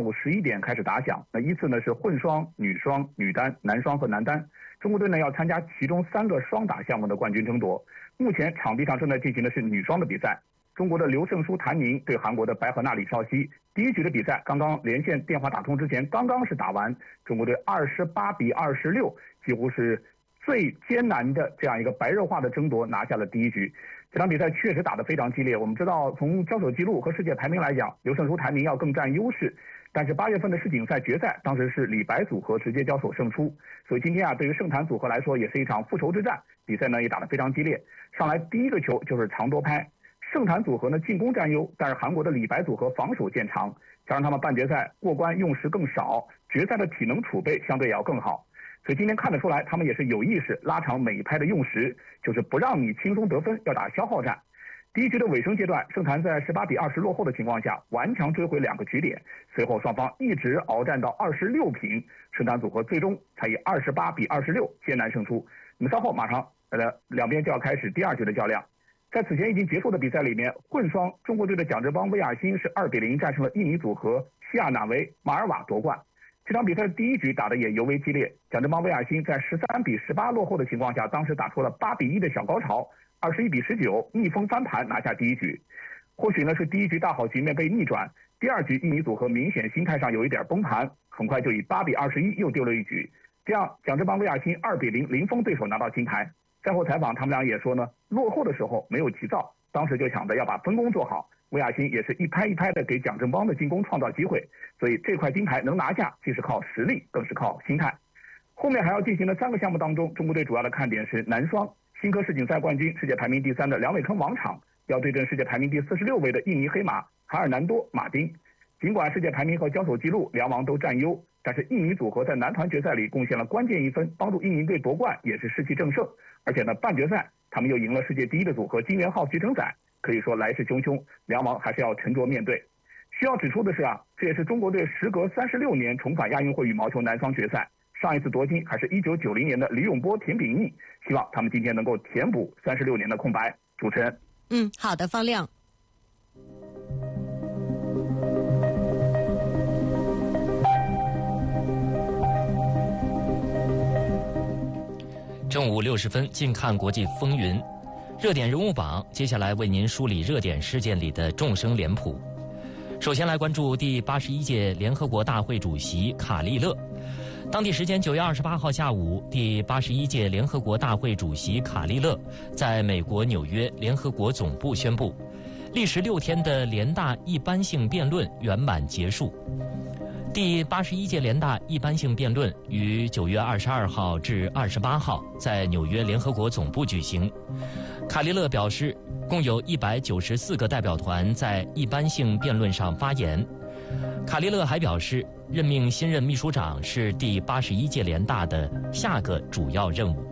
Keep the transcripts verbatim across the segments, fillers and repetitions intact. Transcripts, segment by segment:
午十一点开始打响。那依次呢是混双、女双、女单、男双和男单。中国队呢要参加其中三个双打项目的冠军争夺。目前场地上正在进行的是女双的比赛。中国的刘胜书、谭宁对韩国的白河娜李绍熙。第一局的比赛刚刚连线电话打通之前，刚刚是打完，中国队二十八比二十六，几乎是最艰难的这样一个白热化的争夺，拿下了第一局。这场比赛确实打得非常激烈。我们知道，从交手记录和世界排名来讲，刘胜书、谭宁要更占优势。但是八月份的世锦赛决赛，当时是李白组合直接交手胜出。所以今天啊，对于盛谭组合来说，也是一场复仇之战。比赛呢也打得非常激烈。上来第一个球就是长多拍。盛谭组合呢进攻占优，但是韩国的李白组合防守见长，加上他们半决赛过关用时更少，决赛的体能储备相对也要更好。所以今天看得出来，他们也是有意识拉长每一拍的用时，就是不让你轻松得分，要打消耗战。第一局的尾声阶段，盛谭在十八比二十落后的情况下，顽强追回两个局点，随后双方一直鏖战到二十六平，盛谭组合最终才以二十八比二十六艰难胜出。那么稍后马上呃两边就要开始第二局的较量。在此前已经结束的比赛里面，混双中国队的蒋志邦、魏亚新是二比零战胜了印尼组合西亚纳维、马尔瓦夺冠。这场比赛的第一局打得也尤为激烈，蒋志邦、魏亚新在十三比十八落后的情况下，当时打出了八比一的小高潮，二十一比十九逆风翻盘拿下第一局。或许呢是第一局大好局面被逆转，第二局印尼组合明显心态上有一点崩盘，很快就以八比二十一又丢了一局。这样蒋志邦、魏亚新二比零零封对手拿到金牌。赛后采访，他们俩也说呢，落后的时候没有急躁，当时就想着要把分工做好。魏亚新也是一拍一拍的给蒋振邦的进攻创造机会，所以这块金牌能拿下，既是靠实力，更是靠心态。后面还要进行的三个项目当中，中国队主要的看点是男双，新科世锦赛冠军、世界排名第三的梁伟铿王昶要对阵世界排名第四十六位的印尼黑马卡尔南多马丁。尽管世界排名和交手记录两王都占优，但是印尼组合在男团决赛里贡献了关键一分，帮助印尼队夺冠，也是士气正盛。而且呢，半决赛他们又赢了世界第一的组合金元浩、徐承宰，可以说来势汹汹，两王还是要沉着面对。需要指出的是啊，这也是中国队时隔三十六年重返亚运会羽毛球男双决赛，上一次夺金还是一九九零年的李永波、田秉义，希望他们今天能够填补三十六年的空白。主持人， 嗯，好的，方亮。 正午六十分，近看国际风云，热点人物榜，接下来为您梳理热点事件里的众生脸谱。首先来关注第八十一届联合国大会主席卡利勒。当地时间九月二十八号下午，第八十一届联合国大会主席卡利勒在美国纽约联合国总部宣布，历时六天的联大一般性辩论圆满结束。第八十一届联大一般性辩论于九月二十二号至二十八号在纽约联合国总部举行。卡利勒表示，共有一百九十四个代表团在一般性辩论上发言。卡利勒还表示，任命新任秘书长是第八十一届联大的下个主要任务。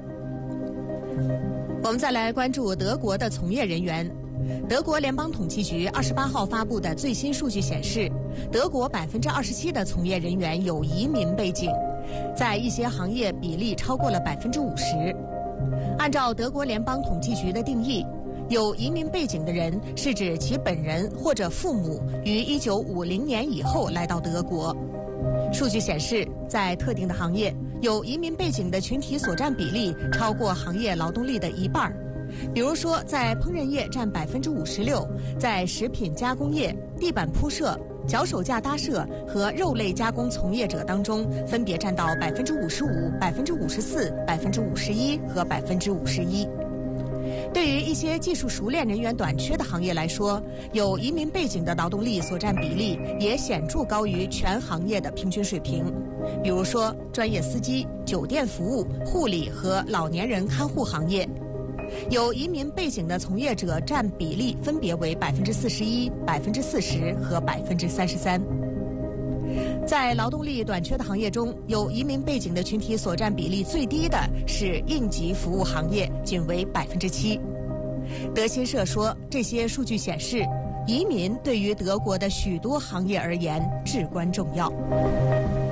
我们再来关注德国的从业人员。德国联邦统计局二十八号发布的最新数据显示，德国百分之二十七的从业人员有移民背景，在一些行业比例超过了百分之五十。按照德国联邦统计局的定义，有移民背景的人是指其本人或者父母于一九五零年以后来到德国。数据显示，在特定的行业，有移民背景的群体所占比例超过行业劳动力的一半。比如说，在烹饪业占百分之五十六，在食品加工业、地板铺设、脚手架搭设和肉类加工从业者当中，分别占到百分之五十五、百分之五十四、百分之五十一和百分之五十一。对于一些技术熟练人员短缺的行业来说，有移民背景的劳动力所占比例也显著高于全行业的平均水平。比如说，专业司机、酒店服务、护理和老年人看护行业。有移民背景的从业者占比例分别为百分之四十一、百分之四十和百分之三十三。在劳动力短缺的行业中，有移民背景的群体所占比例最低的是应急服务行业，仅为百分之七。德新社说，这些数据显示，移民对于德国的许多行业而言至关重要。